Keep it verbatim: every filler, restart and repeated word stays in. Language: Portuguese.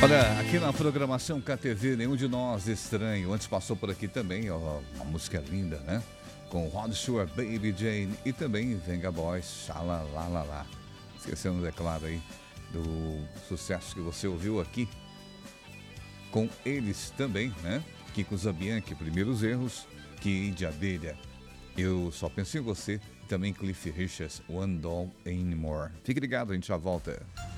Olha, aqui na programação K T V, nenhum de nós estranho. Antes passou por aqui também, ó, uma música linda, né? Com Rod Stewart, Baby Jane e também Venga Boys, Xalalalala. Esquecendo, é claro, aí, do sucesso que você ouviu aqui. Com eles também, né? Kiko Zabianchi, Primeiros Erros, Que de Abelha. Eu Só Penso em Você e também Cliff Richards, One Doll Anymore. Fique ligado, a gente já volta.